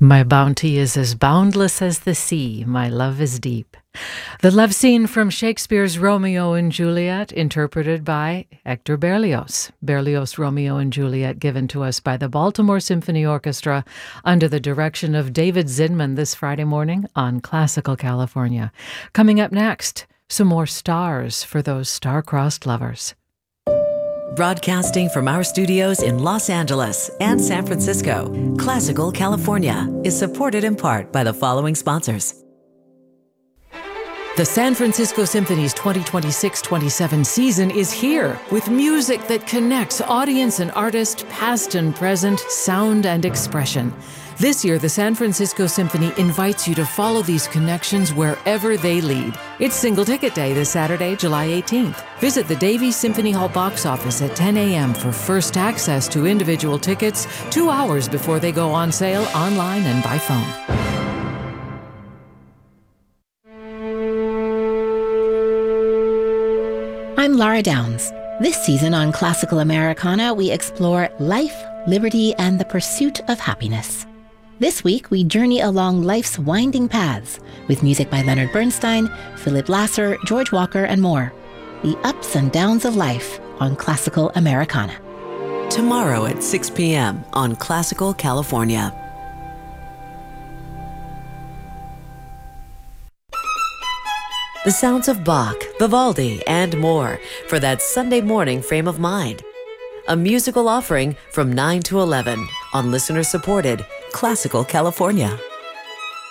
My bounty is as boundless as the sea, my love is deep. The love scene from Shakespeare's Romeo and Juliet, interpreted by Hector Berlioz. Berlioz' Romeo and Juliet, given to us by the Baltimore Symphony Orchestra under the direction of David Zinman this Friday morning on Classical California. Coming up next, some more stars for those star-crossed lovers. Broadcasting from our studios in Los Angeles and San Francisco, Classical California is supported in part by the following sponsors. The San Francisco Symphony's 2026-27 season is here with music that connects audience and artist, past and present, sound and expression. This year, the San Francisco Symphony invites you to follow these connections wherever they lead. It's Single Ticket Day this Saturday, July 18th. Visit the Davies Symphony Hall box office at 10 a.m. for first access to individual tickets 2 hours before they go on sale online and by phone. I'm Laura Downs. This season on Classical Americana, we explore life, liberty, and the pursuit of happiness. This week, we journey along life's winding paths with music by Leonard Bernstein, Philip Lasser, George Walker, and more. The ups and downs of life on Classical Americana. Tomorrow at 6 p.m. on Classical California. The sounds of Bach, Vivaldi, and more for that Sunday morning frame of mind. A musical offering from 9 to 11 on listener-supported Classical California.